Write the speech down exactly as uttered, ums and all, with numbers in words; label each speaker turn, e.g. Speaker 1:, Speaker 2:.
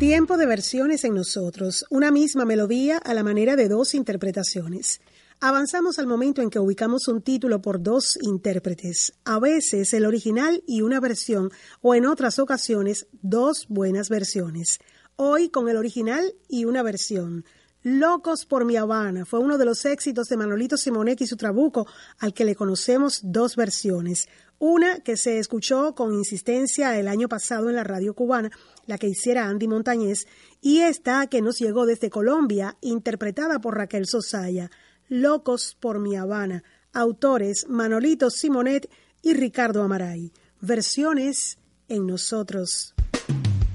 Speaker 1: Tiempo de versiones en nosotros, una misma melodía a la manera de dos interpretaciones. Avanzamos al momento en que ubicamos un título por dos intérpretes, a veces el original y una versión, o en otras ocasiones dos buenas versiones. Hoy con el original y una versión. Locos por mi Habana fue uno de los éxitos de Manolito Simonet y su Trabuco, al que le conocemos dos versiones. Una que se escuchó con insistencia el año pasado en la radio cubana, la que hiciera Andy Montañez, y esta que nos llegó desde Colombia, interpretada por Raquel Sosaya. Locos por mi Habana, autores Manolito Simonet y Ricardo Amaray. Versiones en nosotros.